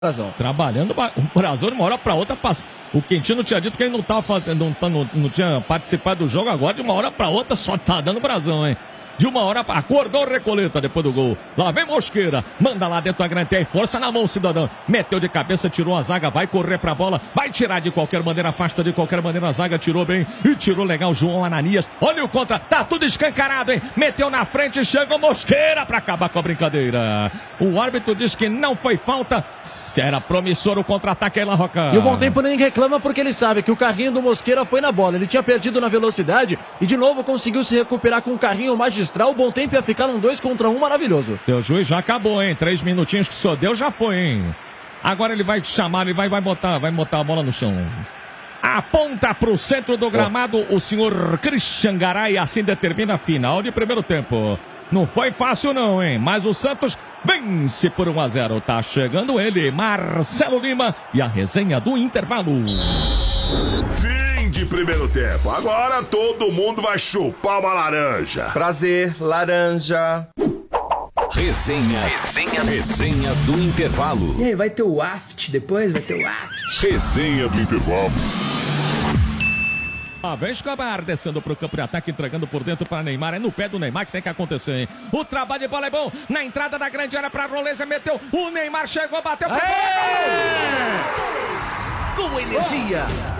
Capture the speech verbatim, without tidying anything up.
Razão. Trabalhando o Brasil de uma hora para outra passa. O Quintino tinha dito que ele não tava fazendo, não, não, não tinha participado do jogo, agora de uma hora para outra só tá dando Brasil, hein? De uma hora para acordou Recoleta depois do gol. Lá vem Mosqueira, manda lá dentro da grande, tem força na mão, cidadão. Meteu de cabeça, tirou a zaga, vai correr pra bola, vai tirar de qualquer maneira, afasta de qualquer maneira a zaga, tirou bem e tirou legal João Ananias. Olha o contra, tá tudo escancarado, hein? Meteu na frente, chegou Mosqueira pra acabar com a brincadeira. O árbitro diz que não foi falta, era promissor o contra-ataque aí, La Roca. E o Bom Tempo nem reclama porque ele sabe que o carrinho do Mosqueira foi na bola. Ele tinha perdido na velocidade e de novo conseguiu se recuperar com um carrinho magistral. O Bom Tempo ia ficar num dois contra um maravilhoso. Seu juiz já acabou, hein? Três minutinhos que só deu, já foi, hein? Agora ele vai chamar, ele vai, vai botar, vai botar a bola no chão. Aponta pro centro do gramado o senhor Christian Garay, assim determina a final de primeiro tempo. Não foi fácil não, hein? Mas o Santos vence por um a zero. Tá chegando ele, Marcelo Lima, e a resenha do intervalo. Fim de primeiro tempo. Agora todo mundo vai chupar uma laranja. Prazer, laranja. Resenha. Resenha. Resenha do intervalo. E aí, vai ter o aft depois? Vai ter o aft. Resenha do intervalo. Ah, vem Escobar, descendo pro campo de ataque, entregando por dentro para Neymar. É no pé do Neymar que tem que acontecer, hein? O trabalho de bola é bom. Na entrada da grande área pra Roleza, meteu. O Neymar chegou, bateu pro gol. Com energia.